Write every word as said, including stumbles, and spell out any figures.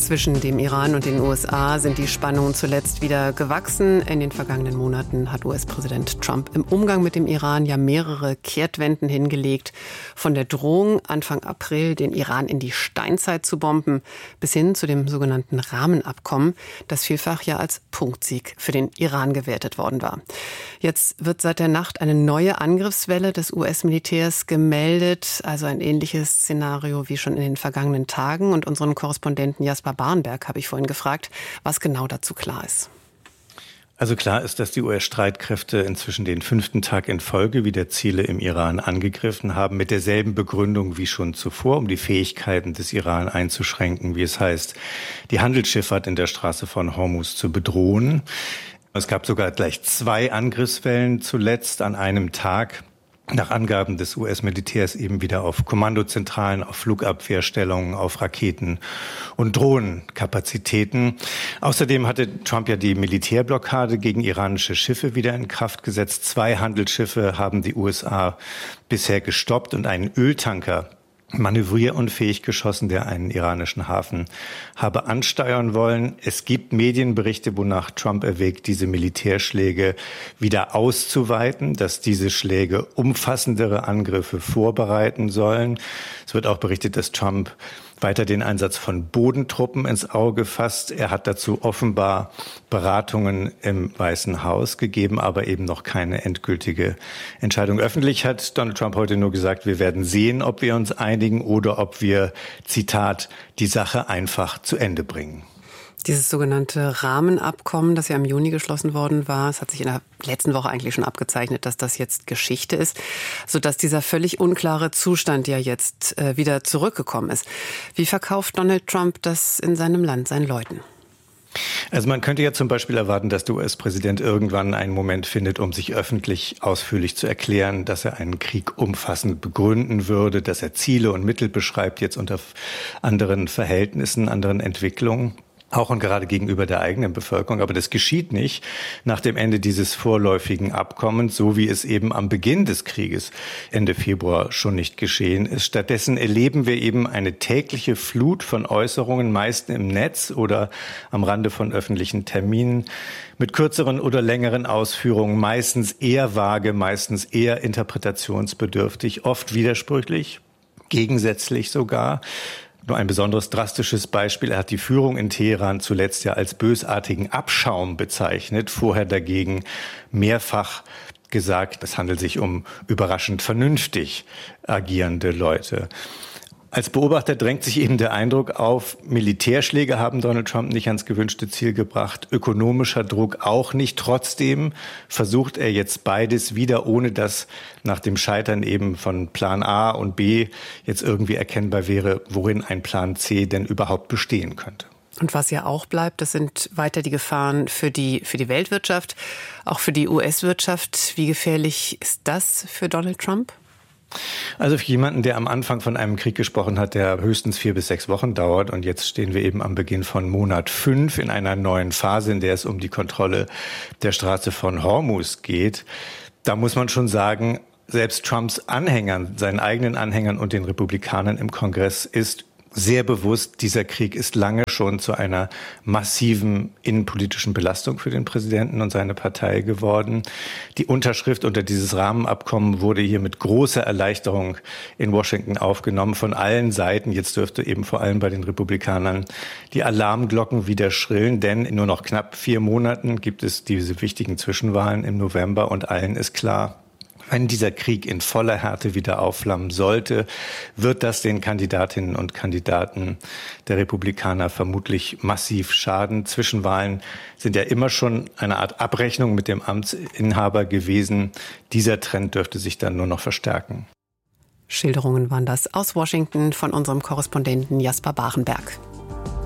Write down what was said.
Zwischen dem Iran und den U S A sind die Spannungen zuletzt wieder gewachsen. In den vergangenen Monaten hat U S-Präsident Trump im Umgang mit dem Iran ja mehrere Kehrtwenden hingelegt. Von der Drohung, Anfang April den Iran in die Steinzeit zu bomben, bis hin zu dem sogenannten Rahmenabkommen, das vielfach ja als Punktsieg für den Iran gewertet worden war. Jetzt wird seit der Nacht eine neue Angriffswelle des U S-Militärs gemeldet, also ein ähnliches Szenario wie schon in den vergangenen Tagen. Und unseren Korrespondenten Jasper Barenberg habe ich vorhin gefragt, was genau dazu klar ist. Also klar ist, dass die U S-Streitkräfte inzwischen den fünften Tag in Folge wieder Ziele im Iran angegriffen haben, mit derselben Begründung wie schon zuvor, um die Fähigkeiten des Iran einzuschränken, wie es heißt, die Handelsschifffahrt in der Straße von Hormuz zu bedrohen. Es gab sogar gleich zwei Angriffswellen zuletzt an einem Tag. Nach Angaben des U S-Militärs eben wieder auf Kommandozentralen, auf Flugabwehrstellungen, auf Raketen- und Drohnenkapazitäten. Außerdem hatte Trump ja die Militärblockade gegen iranische Schiffe wieder in Kraft gesetzt. Zwei Handelsschiffe haben die U S A bisher gestoppt und einen Öltanker manövrierunfähig geschossen, der einen iranischen Hafen habe ansteuern wollen. Es gibt Medienberichte, wonach Trump erwägt, diese Militärschläge wieder auszuweiten, dass diese Schläge umfassendere Angriffe vorbereiten sollen. Es wird auch berichtet, dass Trump weiter den Einsatz von Bodentruppen ins Auge fasst. Er hat dazu offenbar Beratungen im Weißen Haus gegeben, aber eben noch keine endgültige Entscheidung. Öffentlich hat Donald Trump heute nur gesagt, wir werden sehen, ob wir uns einigen oder ob wir, Zitat, die Sache einfach zu Ende bringen. Dieses sogenannte Rahmenabkommen, das ja im Juni geschlossen worden war, es hat sich in der letzten Woche eigentlich schon abgezeichnet, dass das jetzt Geschichte ist, sodass dieser völlig unklare Zustand ja jetzt äh, wieder zurückgekommen ist. Wie verkauft Donald Trump das in seinem Land seinen Leuten? Also man könnte ja zum Beispiel erwarten, dass der U S-Präsident irgendwann einen Moment findet, um sich öffentlich ausführlich zu erklären, dass er einen Krieg umfassend begründen würde, dass er Ziele und Mittel beschreibt, jetzt unter anderen Verhältnissen, anderen Entwicklungen. Auch und gerade gegenüber der eigenen Bevölkerung. Aber das geschieht nicht nach dem Ende dieses vorläufigen Abkommens, so wie es eben am Beginn des Krieges Ende Februar schon nicht geschehen ist. Stattdessen erleben wir eben eine tägliche Flut von Äußerungen, meist im Netz oder am Rande von öffentlichen Terminen, mit kürzeren oder längeren Ausführungen, meistens eher vage, meistens eher interpretationsbedürftig, oft widersprüchlich, gegensätzlich sogar. Nur ein besonderes drastisches Beispiel. Er hat die Führung in Teheran zuletzt ja als bösartigen Abschaum bezeichnet, vorher dagegen mehrfach gesagt, es handelt sich um überraschend vernünftig agierende Leute. Als Beobachter drängt sich eben der Eindruck auf, Militärschläge haben Donald Trump nicht ans gewünschte Ziel gebracht, ökonomischer Druck auch nicht. Trotzdem versucht er jetzt beides wieder, ohne dass nach dem Scheitern eben von Plan A und B jetzt irgendwie erkennbar wäre, worin ein Plan C denn überhaupt bestehen könnte. Und was ja auch bleibt, das sind weiter die Gefahren für die, für die Weltwirtschaft, auch für die U S-Wirtschaft. Wie gefährlich ist das für Donald Trump? Also für jemanden, der am Anfang von einem Krieg gesprochen hat, der höchstens vier bis sechs Wochen dauert und jetzt stehen wir eben am Beginn von Monat fünf in einer neuen Phase, in der es um die Kontrolle der Straße von Hormuz geht, da muss man schon sagen, selbst Trumps Anhängern, seinen eigenen Anhängern und den Republikanern im Kongress ist sehr bewusst, dieser Krieg ist lange schon zu einer massiven innenpolitischen Belastung für den Präsidenten und seine Partei geworden. Die Unterschrift unter dieses Rahmenabkommen wurde hier mit großer Erleichterung in Washington aufgenommen von allen Seiten. Jetzt dürfte eben vor allem bei den Republikanern die Alarmglocken wieder schrillen, denn in nur noch knapp vier Monaten gibt es diese wichtigen Zwischenwahlen im November und allen ist klar, wenn dieser Krieg in voller Härte wieder aufflammen sollte, wird das den Kandidatinnen und Kandidaten der Republikaner vermutlich massiv schaden. Zwischenwahlen sind ja immer schon eine Art Abrechnung mit dem Amtsinhaber gewesen. Dieser Trend dürfte sich dann nur noch verstärken. Schilderungen waren das aus Washington von unserem Korrespondenten Jasper Barenberg.